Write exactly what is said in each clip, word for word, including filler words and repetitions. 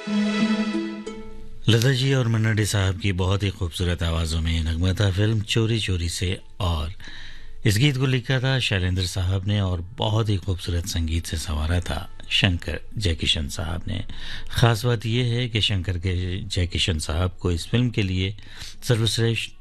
लता जी और मन्ना डे साहब की बहुत ही खूबसूरत आवाज़ों में नगमा था फिल्म चोरी चोरी से। और इस गीत को लिखा था शैलेंद्र साहब ने और बहुत ही खूबसूरत संगीत से संवारा था शंकर जयकिशन साहब ने। ख़ास बात यह है कि शंकर के जयकिशन साहब को इस फिल्म के लिए सर्वश्रेष्ठ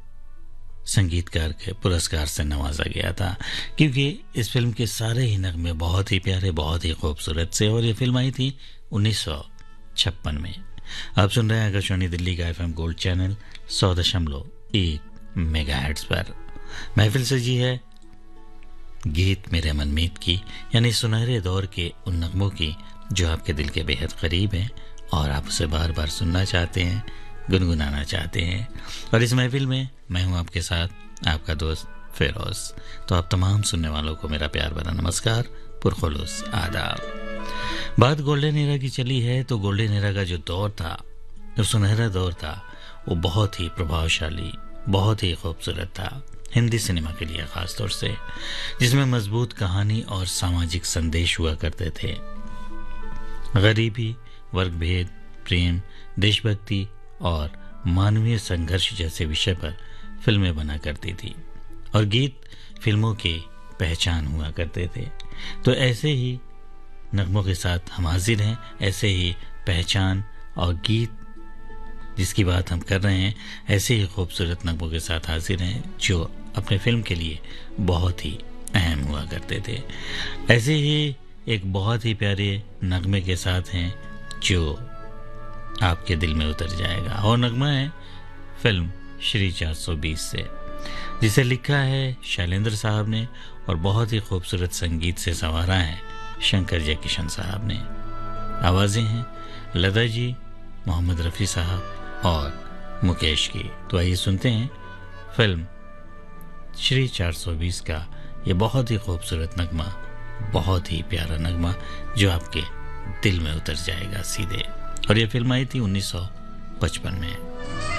संगीतकार के पुरस्कार से नवाजा गया था, क्योंकि इस फिल्म के सारे ही नगमे बहुत ही प्यारे, बहुत ही खूबसूरत से। और ये फिल्म आई थी उन्नीस सौ छप्पन में। आप सुन रहे हैं आकाशवाणी दिल्ली का एफएम गोल्ड चैनल सौ दशमलव एक मेगाहर्ट्ज पर। महफिल से जी है गीत मेरे मनमीत की, यानी सुनहरे दौर के उन नगमों की जो आपके दिल के बेहद करीब हैं और आप उसे बार बार सुनना चाहते हैं, गुनगुनाना चाहते हैं। और इस महफिल में मैं हूं आपके साथ, आपका दोस्त फिरोज। तो आप तमाम सुनने वालों को मेरा प्यार भरा नमस्कार, पुरखुलूस आदाब। बात गोल्डन एरा की चली है तो गोल्डन एरा का जो दौर था, जो सुनहरा दौर था, वो बहुत ही प्रभावशाली, बहुत ही खूबसूरत था हिंदी सिनेमा के लिए, खास तौर से जिसमें मजबूत कहानी और सामाजिक संदेश हुआ करते थे। गरीबी, वर्गभेद, प्रेम, देशभक्ति और मानवीय संघर्ष जैसे विषय पर फिल्में बना करती थी और गीत फिल्मों की पहचान हुआ करते थे। तो ऐसे ही नगमों के साथ हम हाजिर हैं, ऐसे ही पहचान और गीत जिसकी बात हम कर रहे हैं, ऐसे ही खूबसूरत नगमों के साथ हाजिर हैं जो अपने फिल्म के लिए बहुत ही अहम हुआ करते थे। ऐसे ही एक बहुत ही प्यारे नगमे के साथ हैं जो आपके दिल में उतर जाएगा, और नगमा है फिल्म श्री चार सौ बीस से, जिसे लिखा है शैलेंद्र साहब ने और बहुत ही खूबसूरत संगीत से संवारा है शंकर जयकिशन साहब ने। आवाज़ें हैं लता जी, मोहम्मद रफ़ी साहब और मुकेश की। तो आइए सुनते हैं फिल्म श्री चार सौ बीस का ये बहुत ही खूबसूरत नगमा, बहुत ही प्यारा नगमा जो आपके दिल में उतर जाएगा सीधे। और ये फिल्म आई थी उन्नीस सौ पचपन में।